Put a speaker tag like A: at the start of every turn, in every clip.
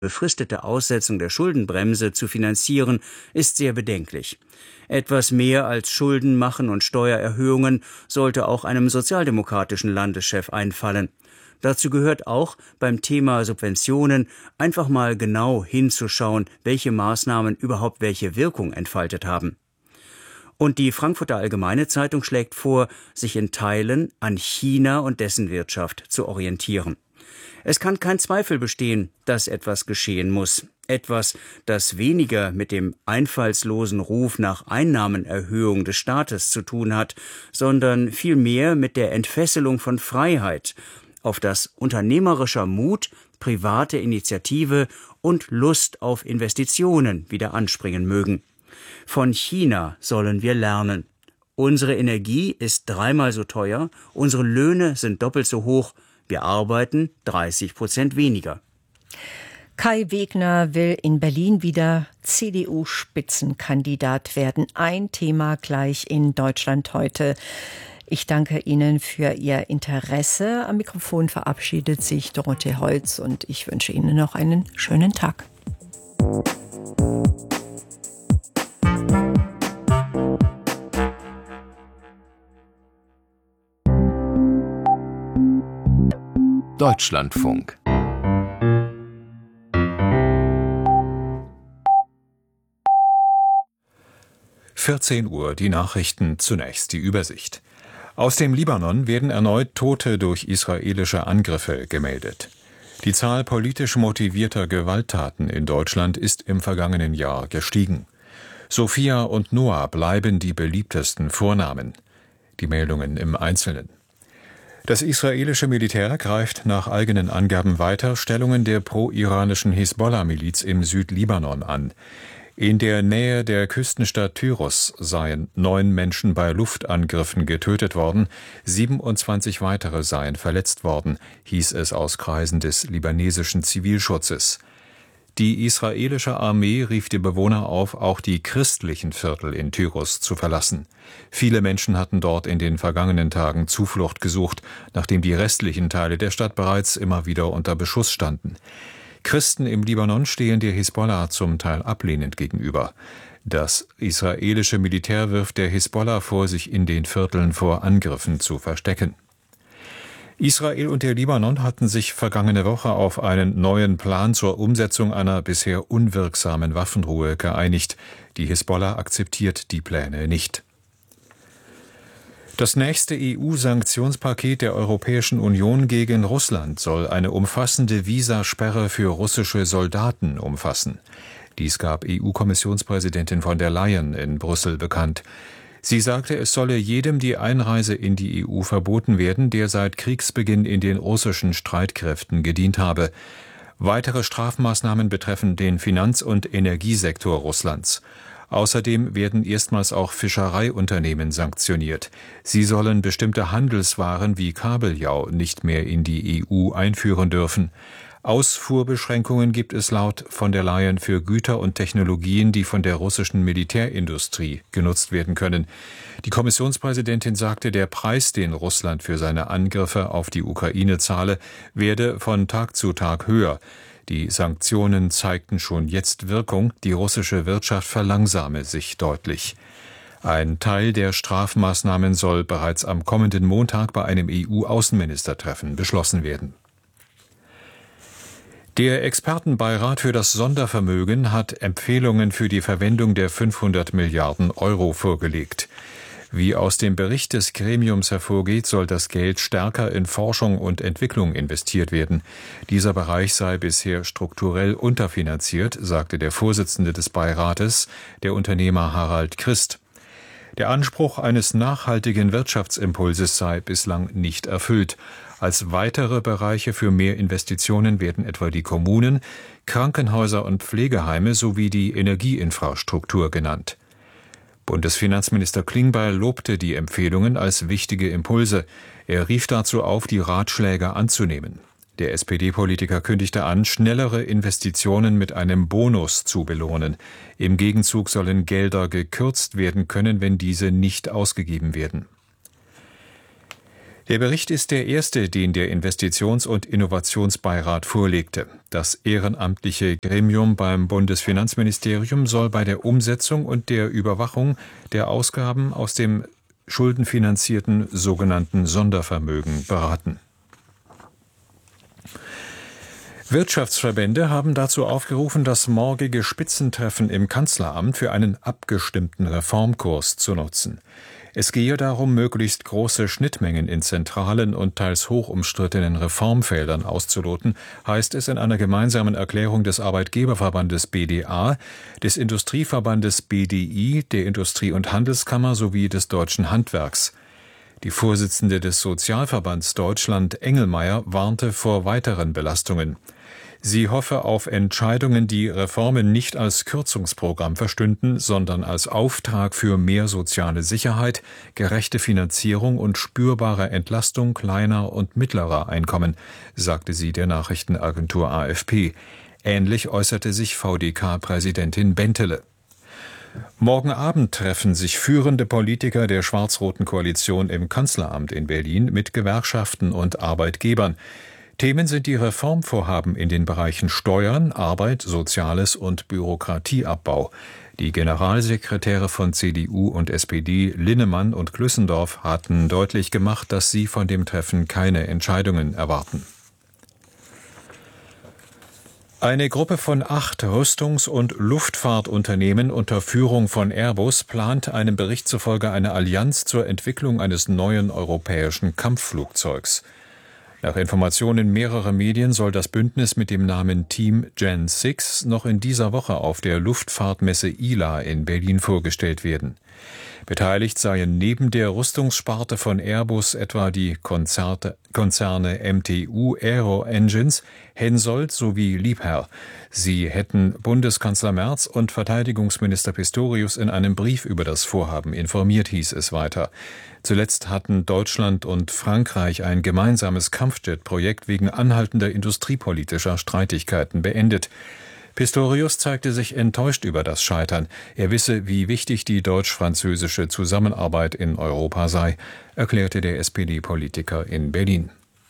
A: befristete Aussetzung der Schuldenbremse zu finanzieren, ist sehr bedenklich. Etwas mehr als Schulden machen und Steuererhöhungen sollte auch einem sozialdemokratischen Landeschef einfallen. Dazu gehört auch, beim Thema Subventionen einfach mal genau hinzuschauen, welche Maßnahmen überhaupt welche Wirkung entfaltet haben. Und die Frankfurter Allgemeine Zeitung schlägt vor, sich in Teilen an China und dessen Wirtschaft zu orientieren. Es kann kein Zweifel bestehen, dass etwas geschehen muss. Etwas, das weniger mit dem einfallslosen Ruf nach Einnahmenerhöhung des Staates zu tun hat, sondern vielmehr mit der Entfesselung von Freiheit, auf das unternehmerischer Mut, private Initiative und Lust auf Investitionen wieder anspringen mögen. Von China sollen wir lernen. Unsere Energie ist 3-mal so teuer, unsere Löhne sind doppelt so hoch, wir arbeiten 30% weniger.
B: Kai Wegner will in Berlin wieder CDU-Spitzenkandidat werden. Ein Thema gleich in Deutschland heute. Ich danke Ihnen für Ihr Interesse. Am Mikrofon verabschiedet sich Dorothee Holz und ich wünsche Ihnen noch einen schönen Tag.
C: Deutschlandfunk. (14 Uhr) die Nachrichten, zunächst die Übersicht. Aus dem Libanon werden erneut Tote durch israelische Angriffe gemeldet. Die Zahl politisch motivierter Gewalttaten in Deutschland ist im vergangenen Jahr gestiegen. Sophia und Noah bleiben die beliebtesten Vornamen. Die Meldungen im Einzelnen. Das israelische Militär greift nach eigenen Angaben weiter Stellungen der pro-iranischen Hisbollah-Miliz im Südlibanon an. In der Nähe der Küstenstadt Tyros seien 9 Menschen bei Luftangriffen getötet worden, 27 weitere seien verletzt worden, hieß es aus Kreisen des libanesischen Zivilschutzes. Die israelische Armee rief die Bewohner auf, auch die christlichen Viertel in Tyros zu verlassen. Viele Menschen hatten dort in den vergangenen Tagen Zuflucht gesucht, nachdem die restlichen Teile der Stadt bereits immer wieder unter Beschuss standen. Christen im Libanon stehen der Hisbollah zum Teil ablehnend gegenüber. Das israelische Militär wirft der Hisbollah vor, sich in den Vierteln vor Angriffen zu verstecken. Israel und der Libanon hatten sich vergangene Woche auf einen neuen Plan zur Umsetzung einer bisher unwirksamen Waffenruhe geeinigt. Die Hisbollah akzeptiert die Pläne nicht. Das nächste EU-Sanktionspaket der Europäischen Union gegen Russland soll eine umfassende Visasperre für russische Soldaten umfassen. Dies gab EU-Kommissionspräsidentin von der Leyen in Brüssel bekannt. Sie sagte, es solle jedem die Einreise in die EU verboten werden, der seit Kriegsbeginn in den russischen Streitkräften gedient habe. Weitere Strafmaßnahmen betreffen den Finanz- und Energiesektor Russlands. Außerdem werden erstmals auch Fischereiunternehmen sanktioniert. Sie sollen bestimmte Handelswaren wie Kabeljau nicht mehr in die EU einführen dürfen. Ausfuhrbeschränkungen gibt es laut von der Leyen für Güter und Technologien, die von der russischen Militärindustrie genutzt werden können. Die Kommissionspräsidentin sagte, der Preis, den Russland für seine Angriffe auf die Ukraine zahle, werde von Tag zu Tag höher. Die Sanktionen zeigten schon jetzt Wirkung, die russische Wirtschaft verlangsame sich deutlich. Ein Teil der Strafmaßnahmen soll bereits am kommenden Montag bei einem EU-Außenministertreffen beschlossen werden. Der Expertenbeirat für das Sondervermögen hat Empfehlungen für die Verwendung der 500 Milliarden Euro vorgelegt. Wie aus dem Bericht des Gremiums hervorgeht, soll das Geld stärker in Forschung und Entwicklung investiert werden. Dieser Bereich sei bisher strukturell unterfinanziert, sagte der Vorsitzende des Beirates, der Unternehmer Harald Christ. Der Anspruch eines nachhaltigen Wirtschaftsimpulses sei bislang nicht erfüllt. Als weitere Bereiche für mehr Investitionen werden etwa die Kommunen, Krankenhäuser und Pflegeheime sowie die Energieinfrastruktur genannt. Bundesfinanzminister Klingbeil lobte die Empfehlungen als wichtige Impulse. Er rief dazu auf, die Ratschläge anzunehmen. Der SPD-Politiker kündigte an, schnellere Investitionen mit einem Bonus zu belohnen. Im Gegenzug sollen Gelder gekürzt werden können, wenn diese nicht ausgegeben werden. Der Bericht ist der erste, den der Investitions- und Innovationsbeirat vorlegte. Das ehrenamtliche Gremium beim Bundesfinanzministerium soll bei der Umsetzung und der Überwachung der Ausgaben aus dem schuldenfinanzierten sogenannten Sondervermögen beraten. Wirtschaftsverbände haben dazu aufgerufen, das morgige Spitzentreffen im Kanzleramt für einen abgestimmten Reformkurs zu nutzen. Es gehe darum, möglichst große Schnittmengen in zentralen und teils hoch umstrittenen Reformfeldern auszuloten, heißt es in einer gemeinsamen Erklärung des Arbeitgeberverbandes BDA, des Industrieverbandes BDI, der Industrie- und Handelskammer sowie des Deutschen Handwerks. Die Vorsitzende des Sozialverbands Deutschland, Engelmeier, warnte vor weiteren Belastungen. Sie hoffe auf Entscheidungen, die Reformen nicht als Kürzungsprogramm verstünden, sondern als Auftrag für mehr soziale Sicherheit, gerechte Finanzierung und spürbare Entlastung kleiner und mittlerer Einkommen, sagte sie der Nachrichtenagentur AFP. Ähnlich äußerte sich VDK-Präsidentin Bentele. Morgen Abend treffen sich führende Politiker der schwarz-roten Koalition im Kanzleramt in Berlin mit Gewerkschaften und Arbeitgebern. Themen sind die Reformvorhaben in den Bereichen Steuern, Arbeit, Soziales und Bürokratieabbau. Die Generalsekretäre von CDU und SPD, Linnemann und Glüssendorf, hatten deutlich gemacht, dass sie von dem Treffen keine Entscheidungen erwarten. Eine Gruppe von 8 Rüstungs- und Luftfahrtunternehmen unter Führung von Airbus plant einem Bericht zufolge eine Allianz zur Entwicklung eines neuen europäischen Kampfflugzeugs. Nach Informationen mehrerer Medien soll das Bündnis mit dem Namen Team Gen 6 noch in dieser Woche auf der Luftfahrtmesse ILA in Berlin vorgestellt werden. Beteiligt seien neben der Rüstungssparte von Airbus etwa die Konzerne MTU Aero Engines, Hensoldt sowie Liebherr. Sie hätten Bundeskanzler Merz und Verteidigungsminister Pistorius in einem Brief über das Vorhaben informiert, hieß es weiter. Zuletzt hatten Deutschland und Frankreich ein gemeinsames Kampfjet-Projekt wegen anhaltender industriepolitischer Streitigkeiten beendet. Pistorius zeigte sich enttäuscht über das Scheitern. Er wisse, wie wichtig die deutsch-französische Zusammenarbeit in Europa sei, erklärte der SPD-Politiker in Berlin.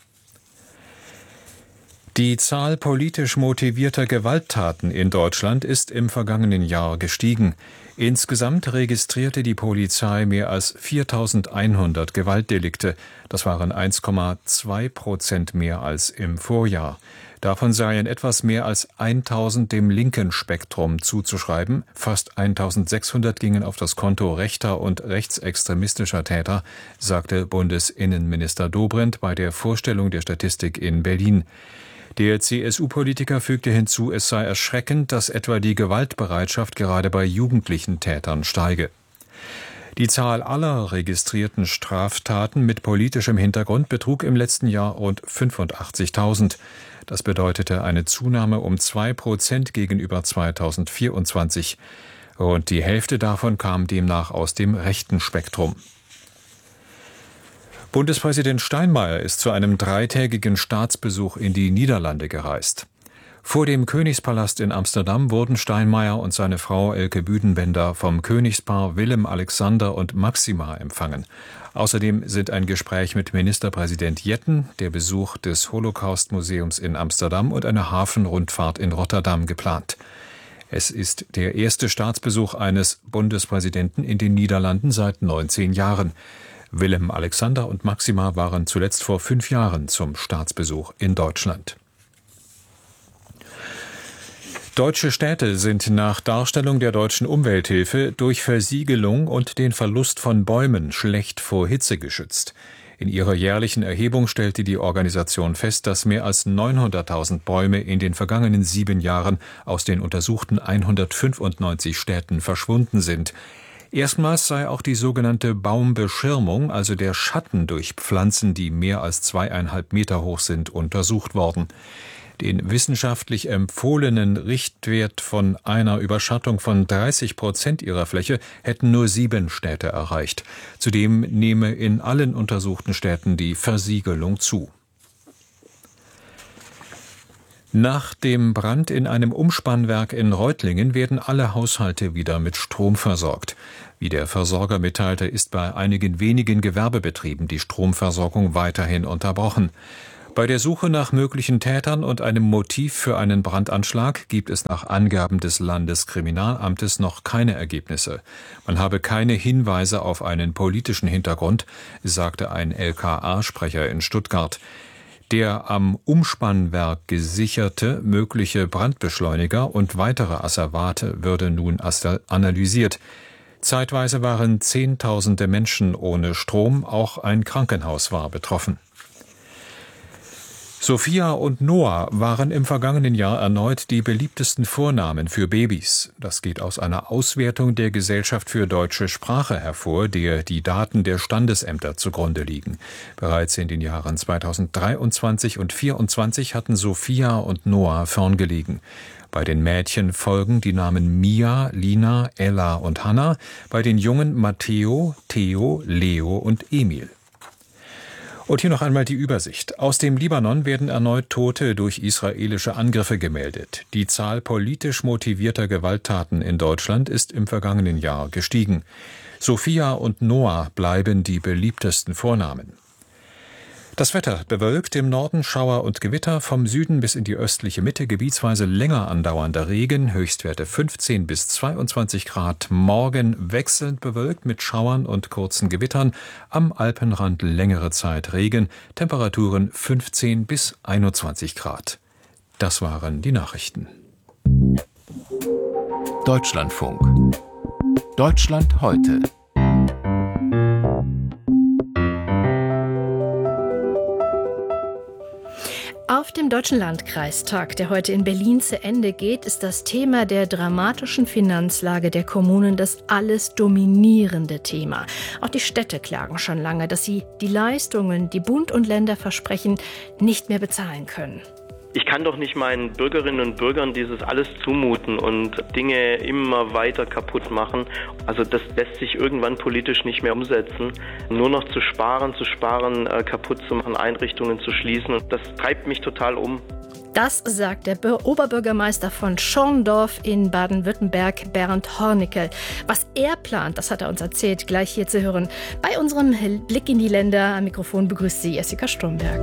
C: Die Zahl politisch motivierter Gewalttaten in Deutschland ist im vergangenen Jahr gestiegen. Insgesamt registrierte die Polizei mehr als 4.100 Gewaltdelikte. Das waren 1,2% mehr als im Vorjahr. Davon seien etwas mehr als 1.000 dem linken Spektrum zuzuschreiben. Fast 1.600 gingen auf das Konto rechter und rechtsextremistischer Täter, sagte Bundesinnenminister Dobrindt bei der Vorstellung der Statistik in Berlin. Der CSU-Politiker fügte hinzu, es sei erschreckend, dass etwa die Gewaltbereitschaft gerade bei jugendlichen Tätern steige. Die Zahl aller registrierten Straftaten mit politischem Hintergrund betrug im letzten Jahr rund 85.000. Das bedeutete eine Zunahme um 2% gegenüber 2024. Rund die Hälfte davon kam demnach aus dem rechten Spektrum. Bundespräsident Steinmeier ist zu einem 3-tägigen Staatsbesuch in die Niederlande gereist. Vor dem Königspalast in Amsterdam wurden Steinmeier und seine Frau Elke Büdenbender vom Königspaar Willem, Alexander und Maxima empfangen. Außerdem sind ein Gespräch mit Ministerpräsident Jetten, der Besuch des Holocaust-Museums in Amsterdam und eine Hafenrundfahrt in Rotterdam geplant. Es ist der erste Staatsbesuch eines Bundespräsidenten in den Niederlanden seit 19 Jahren. Willem, Alexander und Maxima waren zuletzt vor 5 Jahren zum Staatsbesuch in Deutschland. Deutsche Städte sind nach Darstellung der Deutschen Umwelthilfe durch Versiegelung und den Verlust von Bäumen schlecht vor Hitze geschützt. In ihrer jährlichen Erhebung stellte die Organisation fest, dass mehr als 900.000 Bäume in den vergangenen 7 Jahren aus den untersuchten 195 Städten verschwunden sind. Erstmals sei auch die sogenannte Baumbeschirmung, also der Schatten durch Pflanzen, die mehr als 2,5 Meter hoch sind, untersucht worden. Den wissenschaftlich empfohlenen Richtwert von einer Überschattung von 30% ihrer Fläche hätten nur 7 Städte erreicht. Zudem nehme in allen untersuchten Städten die Versiegelung zu. Nach dem Brand in einem Umspannwerk in Reutlingen werden alle Haushalte wieder mit Strom versorgt. Wie der Versorger mitteilte, ist bei einigen wenigen Gewerbebetrieben die Stromversorgung weiterhin unterbrochen. Bei der Suche nach möglichen Tätern und einem Motiv für einen Brandanschlag gibt es nach Angaben des Landeskriminalamtes noch keine Ergebnisse. Man habe keine Hinweise auf einen politischen Hintergrund, sagte ein LKA-Sprecher in Stuttgart. Der am Umspannwerk gesicherte mögliche Brandbeschleuniger und weitere Asservate würde nun analysiert. Zeitweise waren Zehntausende Menschen ohne Strom, auch ein Krankenhaus war betroffen. Sophia und Noah waren im vergangenen Jahr erneut die beliebtesten Vornamen für Babys. Das geht aus einer Auswertung der Gesellschaft für deutsche Sprache hervor, der die Daten der Standesämter zugrunde liegen. Bereits in den Jahren 2023 und 2024 hatten Sophia und Noah vorn gelegen. Bei den Mädchen folgen die Namen Mia, Lina, Ella und Hannah, bei den Jungen Matteo, Theo, Leo und Emil. Und hier noch einmal die Übersicht. Aus dem Libanon werden erneut Tote durch israelische Angriffe gemeldet. Die Zahl politisch motivierter Gewalttaten in Deutschland ist im vergangenen Jahr gestiegen. Sophia und Noah bleiben die beliebtesten Vornamen. Das Wetter: bewölkt, im Norden Schauer und Gewitter, vom Süden bis in die östliche Mitte gebietsweise länger andauernder Regen, Höchstwerte 15 bis 22 Grad. Morgen wechselnd bewölkt mit Schauern und kurzen Gewittern, am Alpenrand längere Zeit Regen, Temperaturen 15 bis 21 Grad. Das waren die Nachrichten.
D: Deutschlandfunk. Deutschland heute.
E: Auf dem Deutschen Landkreistag, der heute in Berlin zu Ende geht, ist das Thema der dramatischen Finanzlage der Kommunen das alles dominierende Thema. Auch die Städte klagen schon lange, dass sie die Leistungen, die Bund und Länder versprechen, nicht mehr bezahlen können.
F: Ich kann doch nicht meinen Bürgerinnen und Bürgern dieses alles zumuten und Dinge immer weiter kaputt machen. Also das lässt sich irgendwann politisch nicht mehr umsetzen. Nur noch zu sparen, kaputt zu machen, Einrichtungen zu schließen. Und das treibt mich total um.
E: Das sagt der Oberbürgermeister von Schorndorf in Baden-Württemberg, Bernd Hornickel. Was er plant, das hat er uns erzählt, gleich hier zu hören. Bei unserem Blick in die Länder am Mikrofon begrüßt sie Jessica Stromberg.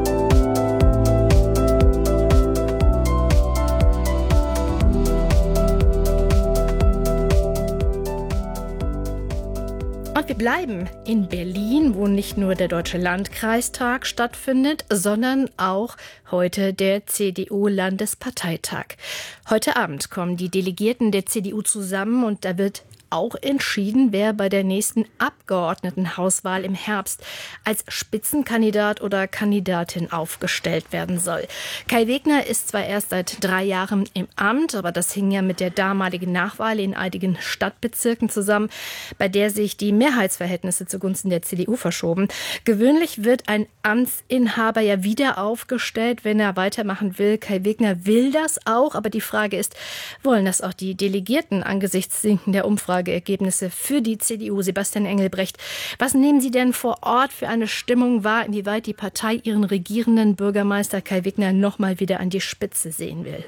E: Und wir bleiben in Berlin, wo nicht nur der Deutsche Landkreistag stattfindet, sondern auch heute der CDU-Landesparteitag. Heute Abend kommen die Delegierten der CDU zusammen und da wird auch entschieden, wer bei der nächsten Abgeordnetenhauswahl im Herbst als Spitzenkandidat oder Kandidatin aufgestellt werden soll. Kai Wegner ist zwar erst seit 3 Jahren im Amt, aber das hing ja mit der damaligen Nachwahl in einigen Stadtbezirken zusammen, bei der sich die Mehrheitsverhältnisse zugunsten der CDU verschoben. Gewöhnlich wird ein Amtsinhaber ja wieder aufgestellt, wenn er weitermachen will. Kai Wegner will das auch, aber die Frage ist, wollen das auch die Delegierten angesichts sinkender Umfrageergebnisse für die CDU? Sebastian Engelbrecht, was nehmen Sie denn vor Ort für eine Stimmung wahr, inwieweit die Partei ihren regierenden Bürgermeister Kai Wegner noch mal wieder an die Spitze sehen will?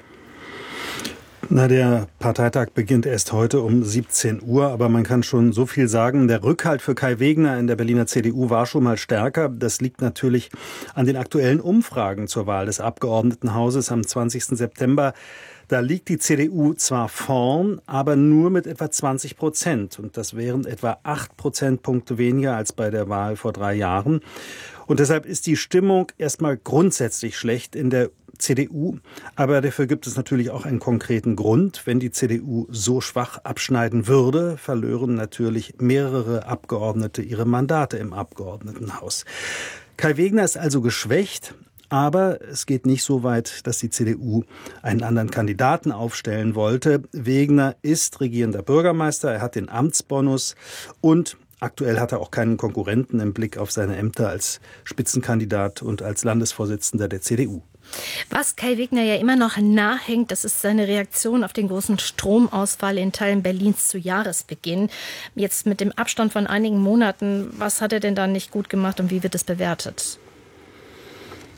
G: Na, der Parteitag beginnt erst heute um 17 Uhr, aber man kann schon so viel sagen. Der Rückhalt für Kai Wegner in der Berliner CDU war schon mal stärker. Das liegt natürlich an den aktuellen Umfragen zur Wahl des Abgeordnetenhauses am 20. September. Da liegt die CDU zwar vorn, aber nur mit etwa 20%. Und das wären etwa 8 Prozentpunkte weniger als bei der Wahl vor 3 Jahren. Und deshalb ist die Stimmung erstmal grundsätzlich schlecht in der CDU. Aber dafür gibt es natürlich auch einen konkreten Grund. Wenn die CDU so schwach abschneiden würde, verlören natürlich mehrere Abgeordnete ihre Mandate im Abgeordnetenhaus. Kai Wegner ist also geschwächt. Aber es geht nicht so weit, dass die CDU einen anderen Kandidaten aufstellen wollte. Wegner ist regierender Bürgermeister, er hat den Amtsbonus und aktuell hat er auch keinen Konkurrenten im Blick auf seine Ämter als Spitzenkandidat und als Landesvorsitzender der CDU.
E: Was Kai Wegner ja immer noch nachhängt, das ist seine Reaktion auf den großen Stromausfall in Teilen Berlins zu Jahresbeginn. Jetzt mit dem Abstand von einigen Monaten, was hat er denn da nicht gut gemacht und wie wird es bewertet?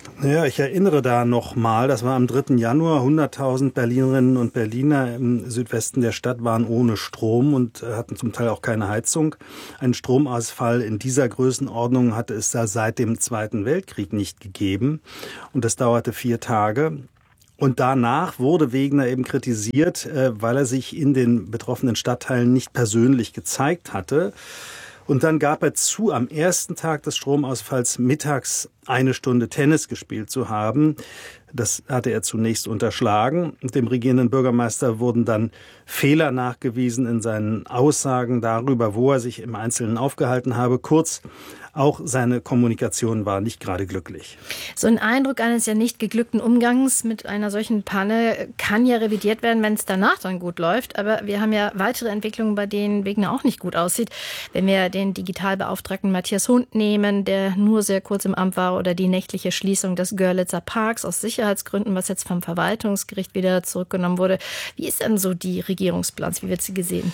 G: Naja, ich erinnere da nochmal, das war am 3. Januar, 100.000 Berlinerinnen und Berliner im Südwesten der Stadt waren ohne Strom und hatten zum Teil auch keine Heizung. Einen Stromausfall in dieser Größenordnung hatte es da seit dem Zweiten Weltkrieg nicht gegeben und das dauerte 4 Tage. Und danach wurde Wegner eben kritisiert, weil er sich in den betroffenen Stadtteilen nicht persönlich gezeigt hatte. Und dann gab er zu, am ersten Tag des Stromausfalls mittags 1 Stunde Tennis gespielt zu haben. Das hatte er zunächst unterschlagen. Dem regierenden Bürgermeister wurden dann Fehler nachgewiesen in seinen Aussagen darüber, wo er sich im Einzelnen aufgehalten habe. Kurz, auch seine Kommunikation war nicht gerade glücklich.
E: So ein Eindruck eines ja nicht geglückten Umgangs mit einer solchen Panne kann ja revidiert werden, wenn es danach dann gut läuft. Aber wir haben ja weitere Entwicklungen, bei denen Wegner auch nicht gut aussieht. Wenn wir den Digitalbeauftragten Matthias Hund nehmen, der nur sehr kurz im Amt war, oder die nächtliche Schließung des Görlitzer Parks aus Sicherheitsgründen, was jetzt vom Verwaltungsgericht wieder zurückgenommen wurde. Wie ist denn so die Regierungsbilanz? Wie wird sie gesehen?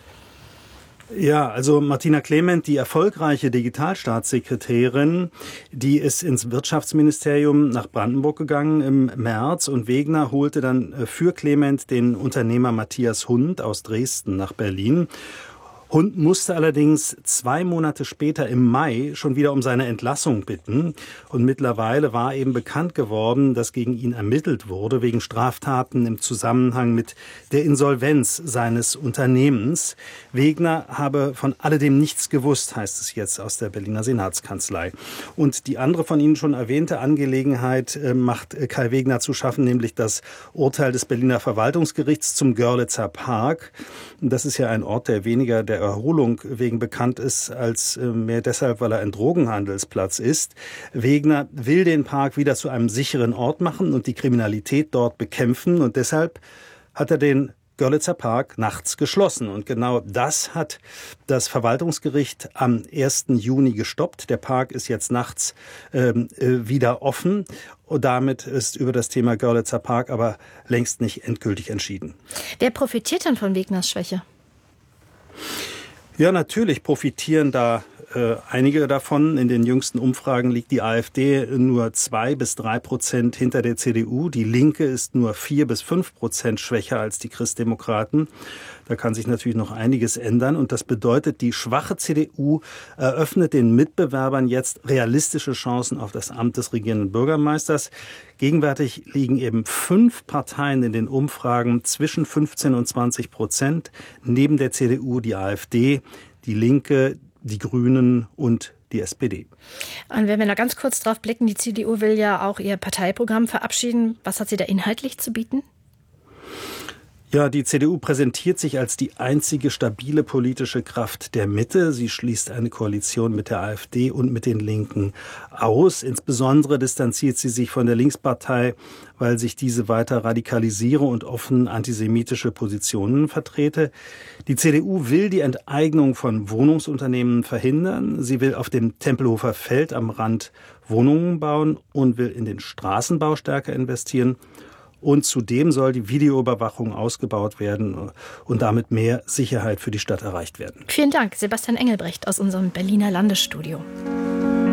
G: Ja, also Martina Clement, die erfolgreiche Digitalstaatssekretärin, die ist ins Wirtschaftsministerium nach Brandenburg gegangen im März und Wegner holte dann für Clement den Unternehmer Matthias Hund aus Dresden nach Berlin. Hund musste allerdings 2 Monate später im Mai schon wieder um seine Entlassung bitten. Und mittlerweile war eben bekannt geworden, dass gegen ihn ermittelt wurde wegen Straftaten im Zusammenhang mit der Insolvenz seines Unternehmens. Wegner habe von alledem nichts gewusst, heißt es jetzt aus der Berliner Senatskanzlei. Und die andere von Ihnen schon erwähnte Angelegenheit macht Kai Wegner zu schaffen, nämlich das Urteil des Berliner Verwaltungsgerichts zum Görlitzer Park. Das ist ja ein Ort, der weniger der Erholung wegen bekannt ist, als mehr deshalb, weil er ein Drogenhandelsplatz ist. Wegner will den Park wieder zu einem sicheren Ort machen und die Kriminalität dort bekämpfen. Und deshalb hat er den Görlitzer Park nachts geschlossen. Und genau das hat das Verwaltungsgericht am 1. Juni gestoppt. Der Park ist jetzt nachts wieder offen. Und damit ist über das Thema Görlitzer Park aber längst nicht endgültig entschieden.
E: Wer profitiert denn von Wegners Schwäche?
G: Ja, natürlich profitieren da einige davon. In den jüngsten Umfragen liegt die AfD nur 2-3% hinter der CDU. Die Linke ist nur 4-5% schwächer als die Christdemokraten. Da kann sich natürlich noch einiges ändern. Und das bedeutet, die schwache CDU eröffnet den Mitbewerbern jetzt realistische Chancen auf das Amt des regierenden Bürgermeisters. Gegenwärtig liegen eben 5 Parteien in den Umfragen zwischen 15 und 20%. Neben der CDU die AfD, die Linke, die Grünen und die SPD.
E: Und wenn wir da ganz kurz drauf blicken, die CDU will ja auch ihr Parteiprogramm verabschieden. Was hat sie da inhaltlich zu bieten?
G: Ja, die CDU präsentiert sich als die einzige stabile politische Kraft der Mitte. Sie schließt eine Koalition mit der AfD und mit den Linken aus. Insbesondere distanziert sie sich von der Linkspartei, weil sich diese weiter radikalisiere und offen antisemitische Positionen vertrete. Die CDU will die Enteignung von Wohnungsunternehmen verhindern. Sie will auf dem Tempelhofer Feld am Rand Wohnungen bauen und will in den Straßenbau stärker investieren. Und zudem soll die Videoüberwachung ausgebaut werden und damit mehr Sicherheit für die Stadt erreicht werden.
E: Vielen Dank, Sebastian Engelbrecht aus unserem Berliner Landesstudio.